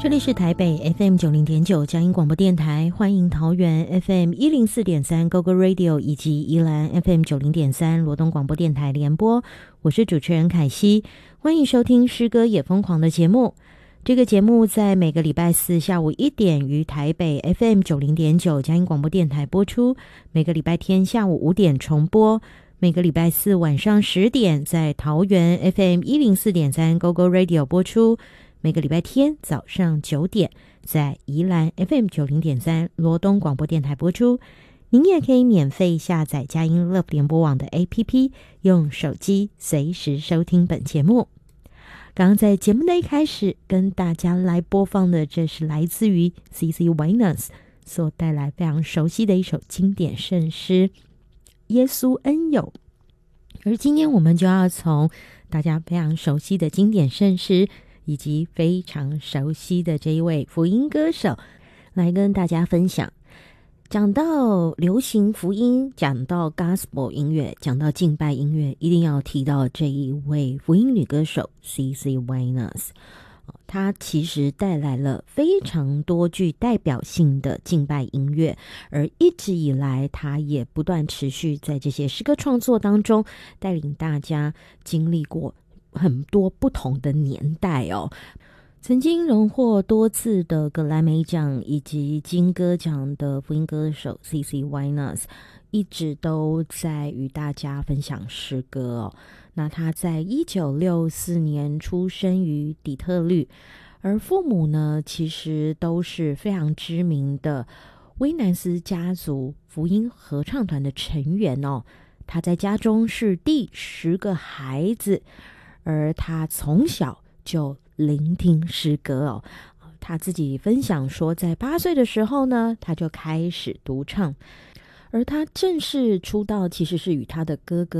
这里是台北 FM90.9 佳音广播电台，欢迎桃园 FM104.3 GoGo Radio 以及宜兰 FM90.3 罗东广播电台联播，我是主持人凯西，欢迎收听诗歌也疯狂的节目。这个节目在每个礼拜四下午1点于台北 FM90.9 佳音广播电台播出，每个礼拜天下午5点重播，每个礼拜四晚上10点在桃园 FM104.3 GoGo Radio 播出，每个礼拜天早上9点在宜兰 FM90.3 罗东广播电台播出。您也可以免费下载佳音 Love 联播网的 APP， 用手机随时收听本节目。刚刚在节目的一开始跟大家来播放的，这是来自于 C.C. Winans 所带来非常熟悉的一首经典圣诗耶稣恩友。而今天我们就要从大家非常熟悉的经典圣诗以及非常熟悉的这一位福音歌手来跟大家分享。讲到流行福音，讲到 gospel 音乐，讲到敬拜音乐，一定要提到这一位福音女歌手 C.C. Winans。她其实带来了非常多具代表性的敬拜音乐，而一直以来她也不断持续在这些诗歌创作当中带领大家经历过很多不同的年代哦。曾经荣获多次的格莱美奖以及金歌奖的福音歌手 C.C. Winans 一直都在与大家分享诗歌哦。那他在1964年出生于底特律，而父母呢其实都是非常知名的威南斯家族福音合唱团的成员哦。他在家中是第10个孩子，而他从小就聆听诗歌哦。他自己分享说，在8岁的时候呢，他就开始独唱，而他正式出道其实是与他的哥哥